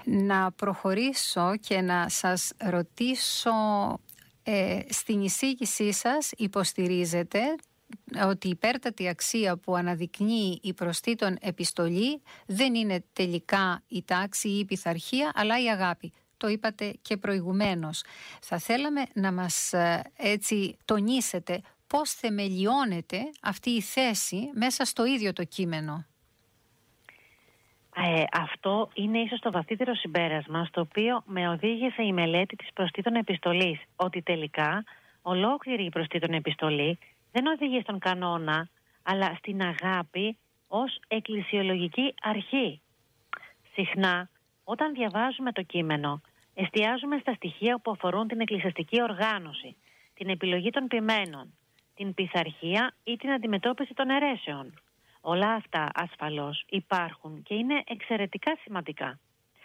να προχωρήσω και να σας ρωτήσω, στην εισήγησή σας υποστηρίζετε ότι η υπέρτατη αξία που αναδεικνύει η προστήτων επιστολή δεν είναι τελικά η τάξη ή η πειθαρχία, αλλά η αγάπη. Το είπατε και προηγουμένως. Θα θέλαμε να μας έτσι τονίσετε πώς θεμελιώνεται αυτή η θέση μέσα στο ίδιο το κείμενο. Αυτό είναι ίσως το βαθύτερο συμπέρασμα στο οποίο με οδήγησε η μελέτη της προστήτων επιστολής, ότι τελικά ολόκληρη η προστήτων επιστολή δεν οδηγεί στον κανόνα, αλλά στην αγάπη ως εκκλησιολογική αρχή. Συχνά, όταν διαβάζουμε το κείμενο, εστιάζουμε στα στοιχεία που αφορούν την εκκλησιαστική οργάνωση, την επιλογή των ποιμένων, την πειθαρχία ή την αντιμετώπιση των αιρέσεων. Όλα αυτά ασφαλώς υπάρχουν και είναι εξαιρετικά σημαντικά.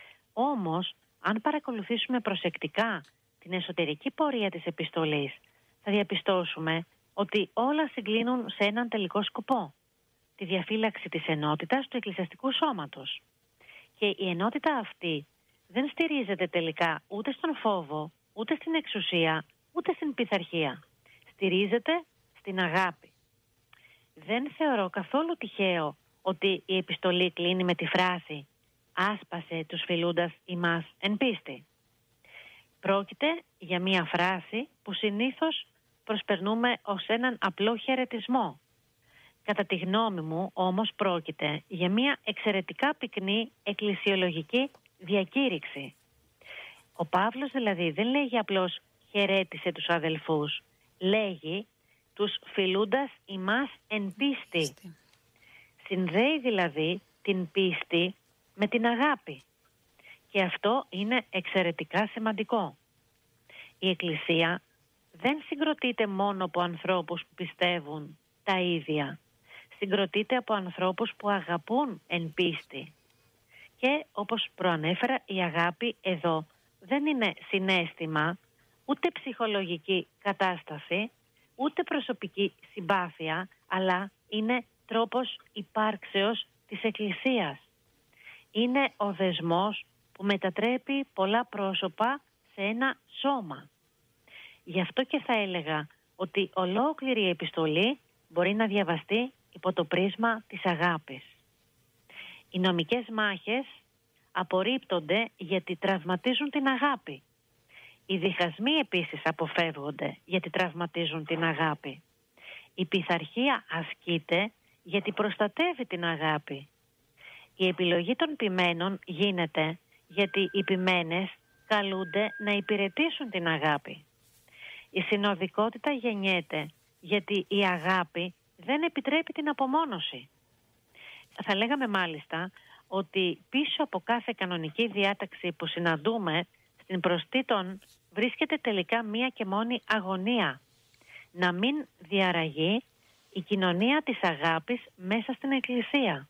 Όμως, αν παρακολουθήσουμε προσεκτικά την εσωτερική πορεία της επιστολής, θα διαπιστώσουμε ότι όλα συγκλίνουν σε έναν τελικό σκοπό, τη διαφύλαξη της ενότητας του εκκλησιαστικού σώματος. Και η ενότητα αυτή δεν στηρίζεται τελικά ούτε στον φόβο, ούτε στην εξουσία, ούτε στην πειθαρχία. Στηρίζεται στην αγάπη. Δεν θεωρώ καθόλου τυχαίο ότι η επιστολή κλείνει με τη φράση «Άσπασε τους φιλούντας ημάς εν πίστη». Πρόκειται για μία φράση που συνήθως προσπερνούμε ως έναν απλό χαιρετισμό. Κατά τη γνώμη μου όμως πρόκειται για μία εξαιρετικά πυκνή εκκλησιολογική διακήρυξη. Ο Παύλος δηλαδή δεν λέγει απλώς «χαιρέτησε τους αδελφούς», λέγει «τους φιλούντας ημάς εν πίστη». Συνδέει δηλαδή την πίστη με την αγάπη. Και αυτό είναι εξαιρετικά σημαντικό. Η Εκκλησία δεν συγκροτείται μόνο από ανθρώπους που πιστεύουν τα ίδια. Συγκροτείται από ανθρώπους που αγαπούν εν πίστη. Και όπως προανέφερα, η αγάπη εδώ δεν είναι συναίσθημα, ούτε ψυχολογική κατάσταση, ούτε προσωπική συμπάθεια, αλλά είναι τρόπος υπάρξεως της Εκκλησίας. Είναι ο δεσμός που μετατρέπει πολλά πρόσωπα σε ένα σώμα. Γι' αυτό και θα έλεγα ότι ολόκληρη η επιστολή μπορεί να διαβαστεί υπό το πρίσμα της αγάπης. Οι νομικές μάχες απορρίπτονται γιατί τραυματίζουν την αγάπη. Οι διχασμοί επίσης αποφεύγονται γιατί τραυματίζουν την αγάπη. Η πειθαρχία ασκείται γιατί προστατεύει την αγάπη. Η επιλογή των ποιμένων γίνεται γιατί οι ποιμένες καλούνται να υπηρετήσουν την αγάπη. Η συνοδικότητα γεννιέται γιατί η αγάπη δεν επιτρέπει την απομόνωση. Θα λέγαμε μάλιστα ότι πίσω από κάθε κανονική διάταξη που συναντούμε στην προστήτων βρίσκεται τελικά μία και μόνη αγωνία. Να μην διαραγεί η κοινωνία της αγάπης μέσα στην Εκκλησία.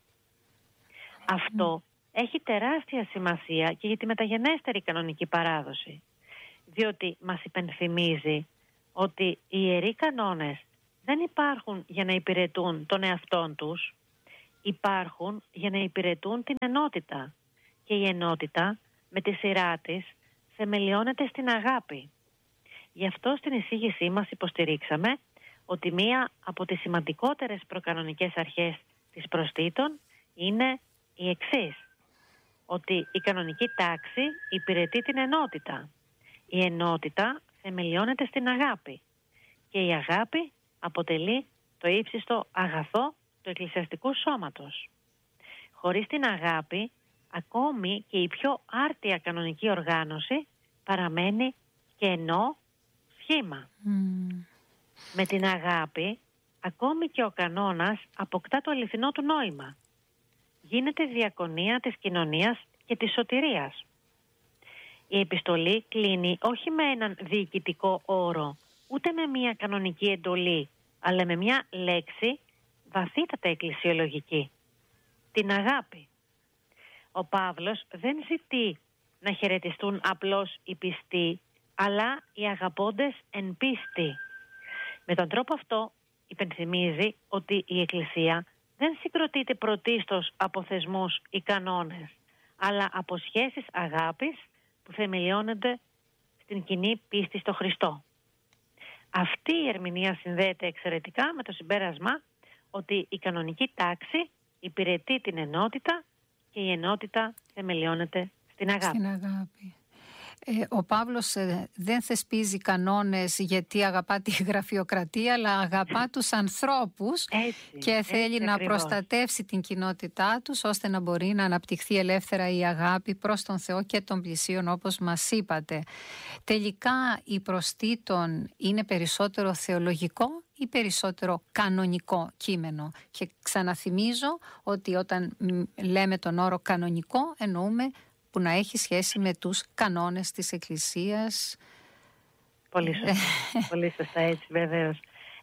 Αυτό έχει τεράστια σημασία και για τη μεταγενέστερη κανονική παράδοση. Διότι μας υπενθυμίζει ότι οι ιεροί κανόνες δεν υπάρχουν για να υπηρετούν τον εαυτόν τους, υπάρχουν για να υπηρετούν την ενότητα. Και η ενότητα με τη σειρά της θεμελιώνεται στην αγάπη. Γι' αυτό στην εισήγησή μας υποστηρίξαμε ότι μία από τις σημαντικότερες προκανονικές αρχές της προστήτων είναι η εξής: ότι η κανονική τάξη υπηρετεί την ενότητα. Η ενότητα θεμελιώνεται στην αγάπη και η αγάπη αποτελεί το ύψιστο αγαθό του εκκλησιαστικού σώματος. Χωρίς την αγάπη, ακόμη και η πιο άρτια κανονική οργάνωση παραμένει κενό σχήμα. Με την αγάπη, ακόμη και ο κανόνας αποκτά το αληθινό του νόημα. Γίνεται διακονία της κοινωνίας και της σωτηρίας. Η επιστολή κλείνει όχι με έναν διοικητικό όρο, ούτε με μια κανονική εντολή, αλλά με μια λέξη βαθύτατα εκκλησιολογική: την αγάπη. Ο Παύλος δεν ζητεί να χαιρετιστούν απλώς οι πιστοί, αλλά οι αγαπώντες εν πίστη. Με τον τρόπο αυτό υπενθυμίζει ότι η Εκκλησία δεν συγκροτείται πρωτίστως από θεσμούς ή κανόνες, αλλά από σχέσεις αγάπης που θεμελιώνονται στην κοινή πίστη στο Χριστό. Αυτή η ερμηνεία συνδέεται εξαιρετικά με το συμπέρασμα ότι η κανονική τάξη υπηρετεί την ενότητα και η ενότητα θεμελιώνεται στην αγάπη. Στην αγάπη. Ο Παύλος δεν θεσπίζει κανόνες γιατί αγαπά τη γραφειοκρατία, αλλά αγαπά τους ανθρώπους και θέλει να προστατεύσει την κοινότητά τους ώστε να μπορεί να αναπτυχθεί ελεύθερα η αγάπη προς τον Θεό και των πλησίων, όπως μας είπατε. Τελικά η προστήτων είναι περισσότερο θεολογικό ή περισσότερο κανονικό κείμενο? Και ξαναθυμίζω ότι όταν λέμε τον όρο κανονικό εννοούμε που να έχει σχέση με τους κανόνες της Εκκλησίας. Πολύ σωστά, πολύ σωστά, έτσι βεβαίως.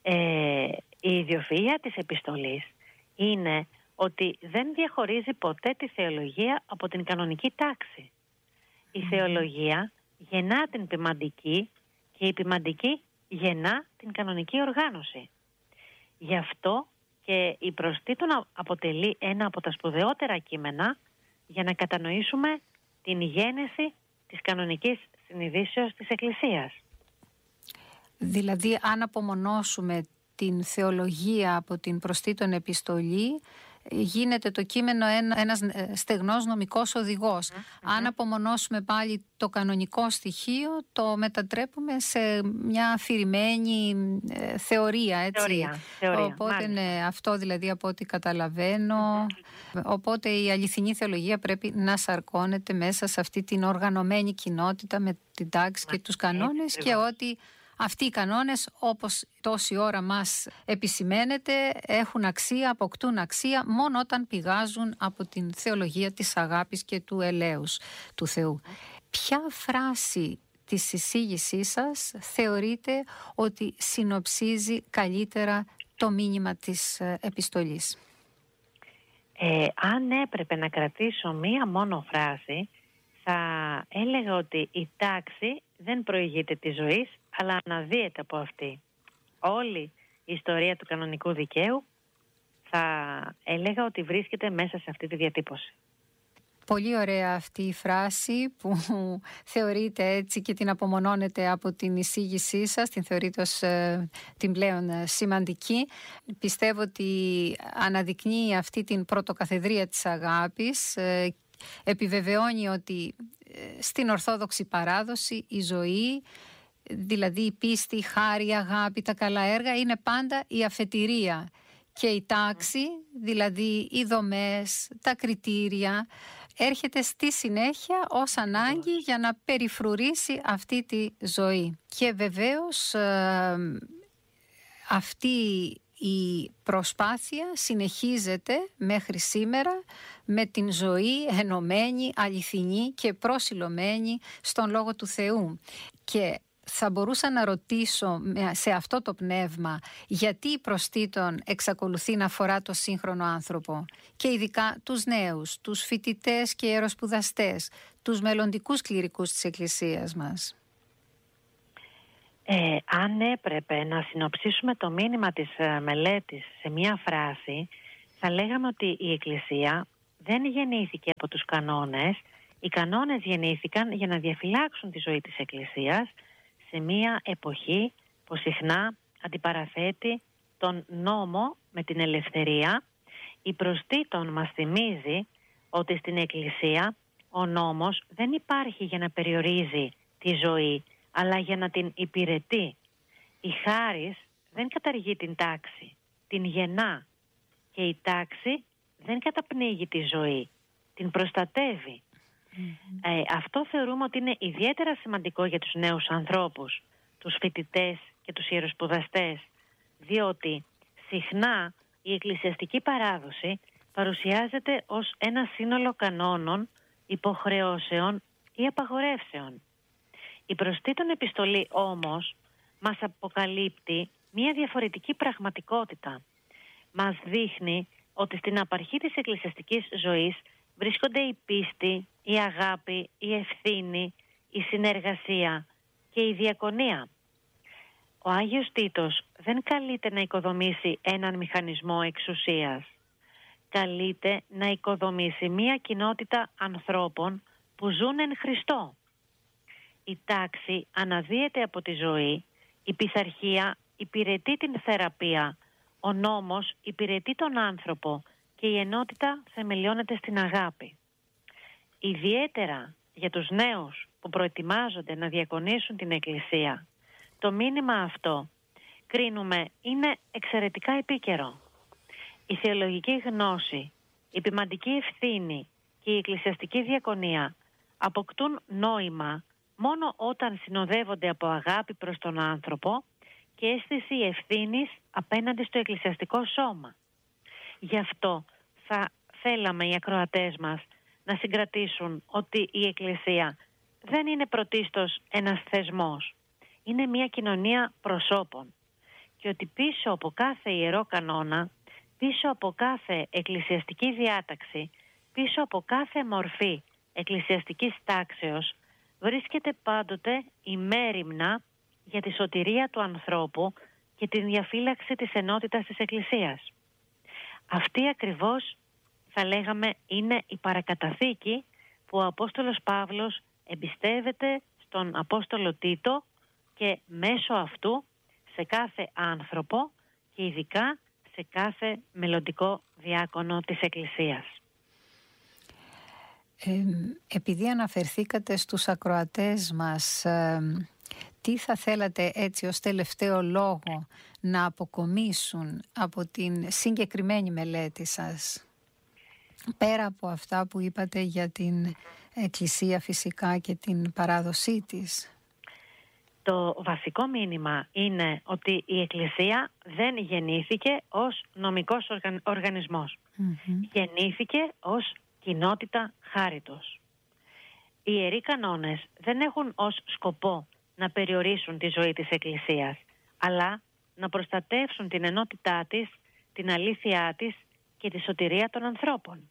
Η ιδιοφυΐα της επιστολής είναι ότι δεν διαχωρίζει ποτέ τη θεολογία από την κανονική τάξη. Η θεολογία γεννά την ποιμαντική και η ποιμαντική γεννά την κανονική οργάνωση. Γι' αυτό και η προστήτων αποτελεί ένα από τα σπουδαιότερα κείμενα για να κατανοήσουμε την γένεση της κανονικής συνειδήσεως της Εκκλησίας. Δηλαδή, αν απομονώσουμε την θεολογία από την προστήτων επιστολή, γίνεται το κείμενο ένας στεγνός νομικός οδηγός. Αν απομονώσουμε πάλι το κανονικό στοιχείο, το μετατρέπουμε σε μια αφηρημένη θεωρία, έτσι. Θεωρία, οπότε ναι, αυτό δηλαδή από ό,τι καταλαβαίνω. Οπότε η αληθινή θεολογία πρέπει να σαρκώνεται μέσα σε αυτή την οργανωμένη κοινότητα με την τάξη και τους κανόνες, και ότι αυτοί οι κανόνες, όπως τόση ώρα μας επισημαίνεται, έχουν αξία, αποκτούν αξία μόνο όταν πηγάζουν από την θεολογία της αγάπης και του ελέους του Θεού. Ποια φράση της εισήγησής σας θεωρείτε ότι συνοψίζει καλύτερα το μήνυμα της επιστολής? Αν έπρεπε να κρατήσω μία μόνο φράση, θα έλεγα ότι η τάξη δεν προηγείται της ζωής, αλλά αναδύεται από αυτή. Όλη η ιστορία του κανονικού δικαίου θα έλεγα ότι βρίσκεται μέσα σε αυτή τη διατύπωση. Πολύ ωραία αυτή η φράση που θεωρείτε έτσι και την απομονώνετε από την εισήγησή σας, την θεωρείτε ως την πλέον σημαντική. Πιστεύω ότι αναδεικνύει αυτή την πρωτοκαθεδρία της αγάπης, επιβεβαιώνει ότι στην Ορθόδοξη παράδοση η ζωή, δηλαδή η πίστη, η χάρη, η αγάπη, τα καλά έργα είναι πάντα η αφετηρία, και η τάξη, δηλαδή οι δομές, τα κριτήρια, έρχεται στη συνέχεια ως ανάγκη για να περιφρουρήσει αυτή τη ζωή. Και βεβαίως αυτή η προσπάθεια συνεχίζεται μέχρι σήμερα με την ζωή ενωμένη, αληθινή και προσιλωμένη στον Λόγο του Θεού. Και θα μπορούσα να ρωτήσω σε αυτό το πνεύμα γιατί η προστήτων εξακολουθεί να αφορά το σύγχρονο άνθρωπο και ειδικά τους νέους, τους φοιτητές και ιεροσπουδαστές, τους μελλοντικούς κληρικούς της Εκκλησίας μας. Αν έπρεπε να συνοψίσουμε το μήνυμα της μελέτης σε μία φράση, θα λέγαμε ότι η Εκκλησία δεν γεννήθηκε από τους κανόνες. Οι κανόνες γεννήθηκαν για να διαφυλάξουν τη ζωή της Εκκλησίας σε μία εποχή που συχνά αντιπαραθέτει τον νόμο με την ελευθερία. Η προστήτων μας θυμίζει ότι στην Εκκλησία ο νόμος δεν υπάρχει για να περιορίζει τη ζωή, αλλά για να την υπηρετεί. Η χάρις δεν καταργεί την τάξη, την γεννά, και η τάξη δεν καταπνίγει τη ζωή, την προστατεύει. Αυτό θεωρούμε ότι είναι ιδιαίτερα σημαντικό για τους νέους ανθρώπους, τους φοιτητές και τους ιεροσπουδαστές, διότι συχνά η εκκλησιαστική παράδοση παρουσιάζεται ως ένα σύνολο κανόνων, υποχρεώσεων ή απαγορεύσεων. Η προστήτων επιστολή όμως μας αποκαλύπτει μια διαφορετική πραγματικότητα. Μας δείχνει ότι στην απαρχή της εκκλησιαστικής ζωής βρίσκονται η πίστη, η αγάπη, η ευθύνη, η συνεργασία και η διακονία. Ο Άγιος Τίτος δεν καλείται να οικοδομήσει έναν μηχανισμό εξουσίας. καλείται να οικοδομήσει μία κοινότητα ανθρώπων που ζουν εν Χριστώ. Η τάξη αναδύεται από τη ζωή, η πειθαρχία υπηρετεί την θεραπεία, ο νόμος υπηρετεί τον άνθρωπο και η ενότητα θεμελιώνεται στην αγάπη. Ιδιαίτερα για τους νέους που προετοιμάζονται να διακονήσουν την Εκκλησία, το μήνυμα αυτό κρίνουμε είναι εξαιρετικά επίκαιρο. Η θεολογική γνώση, η ποιμαντική ευθύνη και η εκκλησιαστική διακονία αποκτούν νόημα μόνο όταν συνοδεύονται από αγάπη προς τον άνθρωπο και αίσθηση ευθύνης απέναντι στο εκκλησιαστικό σώμα. Γι' αυτό θα θέλαμε οι ακροατές μας να συγκρατήσουν ότι η Εκκλησία δεν είναι πρωτίστως ένας θεσμός. Είναι μια κοινωνία προσώπων και ότι πίσω από κάθε ιερό κανόνα, πίσω από κάθε εκκλησιαστική διάταξη, πίσω από κάθε μορφή εκκλησιαστικής τάξεως βρίσκεται πάντοτε η μέριμνα για τη σωτηρία του ανθρώπου και την διαφύλαξη της ενότητας της Εκκλησίας. Αυτή ακριβώς θα λέγαμε είναι η παρακαταθήκη που ο Απόστολος Παύλος εμπιστεύεται στον Απόστολο Τίτο και μέσω αυτού σε κάθε άνθρωπο και ειδικά σε κάθε μελλοντικό διάκονο της Εκκλησίας. Επειδή αναφερθήκατε στους ακροατές μας, τι θα θέλατε έτσι ως τελευταίο λόγο να αποκομίσουν από την συγκεκριμένη μελέτη σας, πέρα από αυτά που είπατε για την Εκκλησία φυσικά και την παράδοσή της? Το βασικό μήνυμα είναι ότι η Εκκλησία δεν γεννήθηκε ως νομικός οργανισμός. Γεννήθηκε ως κοινότητα χάριτος. Οι ιεροί κανόνες δεν έχουν ως σκοπό να περιορίσουν τη ζωή της Εκκλησίας, αλλά να προστατεύσουν την ενότητά της, την αλήθειά της και τη σωτηρία των ανθρώπων.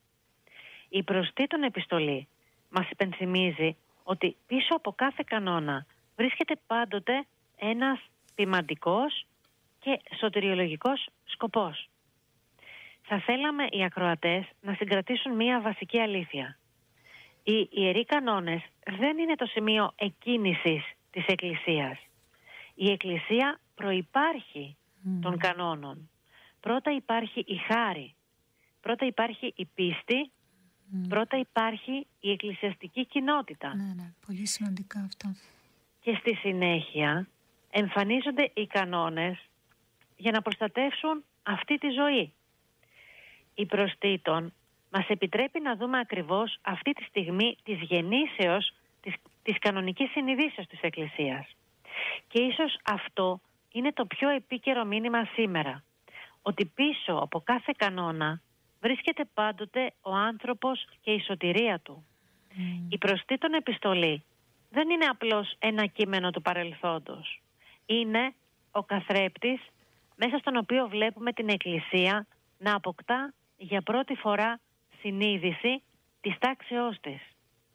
Η προς Τίτον επιστολή μας υπενθυμίζει ότι πίσω από κάθε κανόνα βρίσκεται πάντοτε ένας ποιμαντικός και σωτηριολογικός σκοπός. Θα θέλαμε οι ακροατές να συγκρατήσουν μία βασική αλήθεια. Οι ιεροί κανόνες δεν είναι το σημείο εκκίνησης της Εκκλησίας. Η Εκκλησία προϋπάρχει των κανόνων. Πρώτα υπάρχει η χάρη, πρώτα υπάρχει η πίστη, πρώτα υπάρχει η εκκλησιαστική κοινότητα. Ναι, πολύ σημαντικά αυτό. Και στη συνέχεια εμφανίζονται οι κανόνες για να προστατεύσουν αυτή τη ζωή. Η προς Τίτον μας επιτρέπει να δούμε ακριβώς αυτή τη στιγμή της γεννήσεως της κανονικής συνειδήσεως της Εκκλησίας. Και ίσως αυτό είναι το πιο επίκαιρο μήνυμα σήμερα. Ότι πίσω από κάθε κανόνα βρίσκεται πάντοτε ο άνθρωπος και η σωτηρία του. Η προς Τίτον επιστολή δεν είναι απλώς ένα κείμενο του παρελθόντος. Είναι ο καθρέπτης μέσα στον οποίο βλέπουμε την Εκκλησία να αποκτά για πρώτη φορά συνείδηση της τάξεώς της.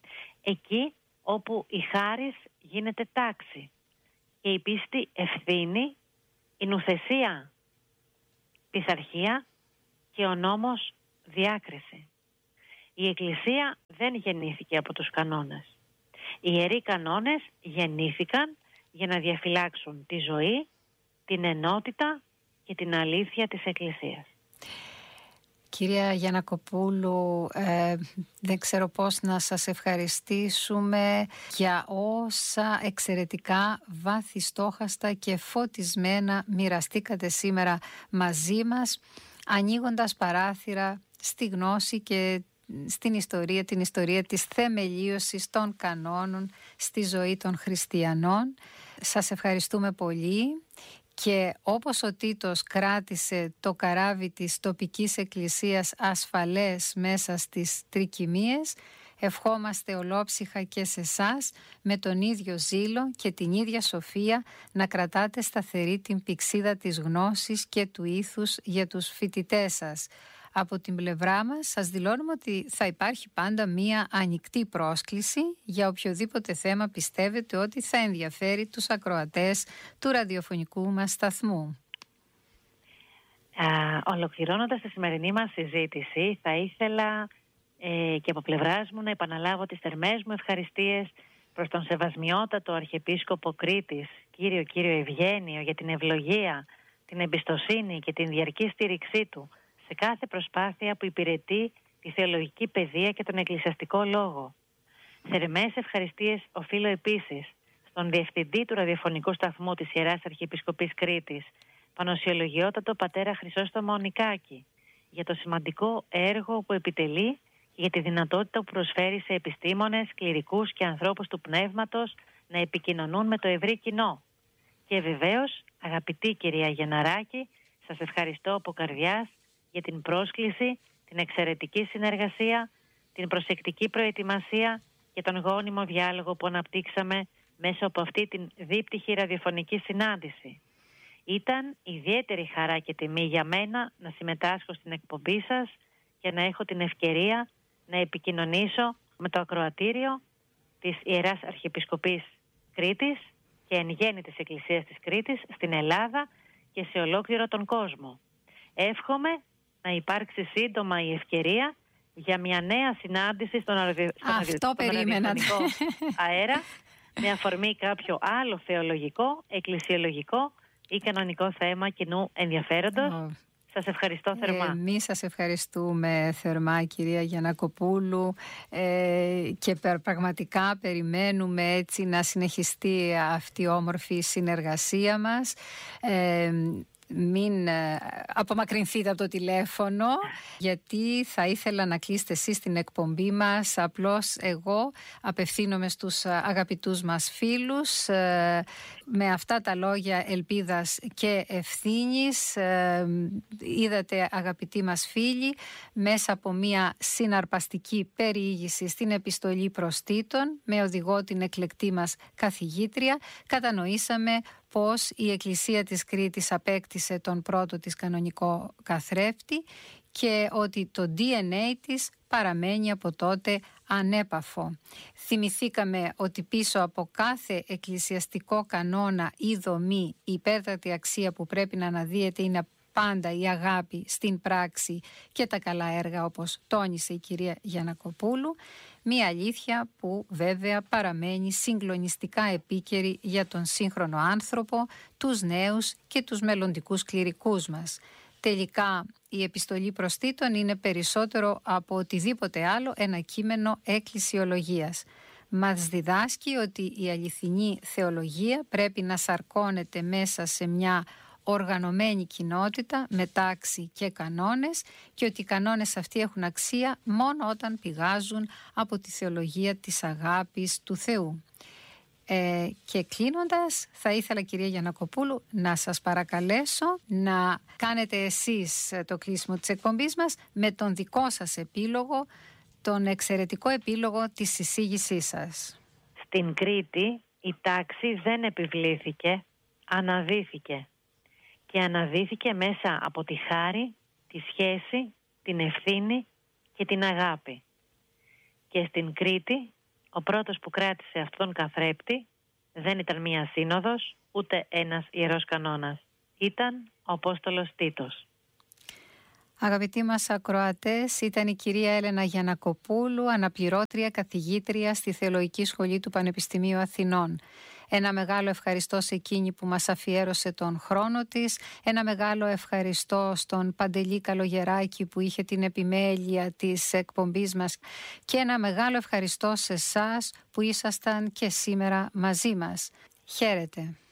Εκεί όπου η χάρις γίνεται τάξη και η πίστη ευθύνη, η νουθεσία πειθαρχία και ο νόμος διάκριση. Η Εκκλησία δεν γεννήθηκε από τους κανόνες. Οι ιεροί κανόνες γεννήθηκαν για να διαφυλάξουν τη ζωή, την ενότητα και την αλήθεια της Εκκλησίας. Κυρία Γιαννακοπούλου, δεν ξέρω πώς να σας ευχαριστήσουμε για όσα εξαιρετικά βάθιστόχαστα και φωτισμένα μοιραστήκατε σήμερα μαζί μας, ανοίγοντας παράθυρα στη γνώση και στην ιστορία, την ιστορία της θεμελίωσης των κανόνων στη ζωή των χριστιανών. Σας ευχαριστούμε πολύ. Και όπως ο Τίτος κράτησε το καράβι της τοπικής εκκλησίας ασφαλές μέσα στις τρικυμίες, ευχόμαστε ολόψυχα και σε εσάς με τον ίδιο ζήλο και την ίδια σοφία να κρατάτε σταθερή την πυξίδα της γνώσης και του ήθους για τους φοιτητές σας. Από την πλευρά μας σας δηλώνουμε ότι θα υπάρχει πάντα μία ανοιχτή πρόσκληση για οποιοδήποτε θέμα πιστεύετε ότι θα ενδιαφέρει τους ακροατές του ραδιοφωνικού μας σταθμού. Ολοκληρώνοντας τη σημερινή μας συζήτηση, θα ήθελα και από πλευράς μου να επαναλάβω τις θερμές μου ευχαριστίες προς τον Σεβασμιότατο Αρχιεπίσκοπο Κρήτης, κύριο Ευγένιο, για την ευλογία, την εμπιστοσύνη και την διαρκή στήριξή του σε κάθε προσπάθεια που υπηρετεί τη θεολογική παιδεία και τον εκκλησιαστικό λόγο. Θερμές ευχαριστίες οφείλω επίσης στον Διευθυντή του Ραδιοφωνικού Σταθμού της Ιεράς Αρχιεπισκοπής Κρήτης, Πανοσιολογιότατο Πατέρα Χρυσόστομο Ονικάκη, για το σημαντικό έργο που επιτελεί και για τη δυνατότητα που προσφέρει σε επιστήμονες, κληρικούς και ανθρώπους του πνεύματος να επικοινωνούν με το ευρύ κοινό. Και βεβαίως, αγαπητή κυρία Γενναράκη, σας ευχαριστώ από καρδιάς για την πρόσκληση, την εξαιρετική συνεργασία, την προσεκτική προετοιμασία και τον γόνιμο διάλογο που αναπτύξαμε μέσα από αυτή την δίπτυχη ραδιοφωνική συνάντηση. Ήταν ιδιαίτερη χαρά και τιμή για μένα να συμμετάσχω στην εκπομπή σας και να έχω την ευκαιρία να επικοινωνήσω με το ακροατήριο της Ιεράς Αρχιεπισκοπής Κρήτης και εν γέννη της Εκκλησίας της Κρήτης στην Ελλάδα και σε ολόκληρο τον κόσμο. Εύχομαι να υπάρξει σύντομα η ευκαιρία για μια νέα συνάντηση στον ραδιοφωνικό αέρα με αφορμή κάποιο άλλο θεολογικό, εκκλησιολογικό ή κανονικό θέμα κοινού ενδιαφέροντος. Σας ευχαριστώ θερμά. Εμείς σας ευχαριστούμε θερμά, κυρία Γιαννακοπούλου, και πραγματικά περιμένουμε έτσι να συνεχιστεί αυτή η όμορφη συνεργασία μας. Μην απομακρυνθείτε από το τηλέφωνο, γιατί θα ήθελα να κλείσετε εσείς την εκπομπή μας. Απλώς εγώ απευθύνομαι στους αγαπητούς μας φίλους με αυτά τα λόγια ελπίδας και ευθύνης. Είδατε, αγαπητοί μας φίλοι, μέσα από μια συναρπαστική περιήγηση στην επιστολή προς Τίτον, με οδηγό την εκλεκτή μας καθηγήτρια, κατανοήσαμε πως η Εκκλησία της Κρήτης απέκτησε τον πρώτο της κανονικό καθρέφτη και ότι το DNA της παραμένει από τότε ανέπαφο. Θυμηθήκαμε ότι πίσω από κάθε εκκλησιαστικό κανόνα ή δομή, η υπέρτατη αξία που πρέπει να αναδύεται είναι πάντα η αγάπη στην πράξη και τα καλά έργα, όπως τόνισε η κυρία Γιαννακοπούλου. Μία αλήθεια που βέβαια παραμένει συγκλονιστικά επίκαιρη για τον σύγχρονο άνθρωπο, τους νέους και τους μελλοντικούς κληρικούς μας. Τελικά η επιστολή προς Τίτον είναι περισσότερο από οτιδήποτε άλλο ένα κείμενο εκκλησιολογίας. Μας διδάσκει ότι η αληθινή θεολογία πρέπει να σαρκώνεται μέσα σε μια οργανωμένη κοινότητα με τάξη και κανόνες και ότι οι κανόνες αυτοί έχουν αξία μόνο όταν πηγάζουν από τη θεολογία της αγάπης του Θεού. Και κλείνοντας, θα ήθελα, κυρία Γιαννακοπούλου, να σας παρακαλέσω να κάνετε εσείς το κλείσιμο της εκπομπής μας με τον δικό σας επίλογο, τον εξαιρετικό επίλογο της εισήγησής σας. Στην Κρήτη η τάξη δεν επιβλήθηκε, αναδύθηκε. Και αναδύθηκε μέσα από τη χάρη, τη σχέση, την ευθύνη και την αγάπη. Και στην Κρήτη ο πρώτος που κράτησε αυτόν τον καθρέπτη δεν ήταν μία σύνοδος, ούτε ένας ιερός κανόνας. Ήταν ο Απόστολος Τίτος. Αγαπητοί μας ακροατές, ήταν η κυρία Έλενα Γιαννακοπούλου, αναπληρώτρια καθηγήτρια στη Θεολογική Σχολή του Πανεπιστημίου Αθηνών. Ένα μεγάλο ευχαριστώ σε εκείνη που μας αφιέρωσε τον χρόνο της. Ένα μεγάλο ευχαριστώ στον Παντελή Καλογεράκη που είχε την επιμέλεια της εκπομπής μας. Και ένα μεγάλο ευχαριστώ σε εσάς που ήσασταν και σήμερα μαζί μας. Χαίρετε.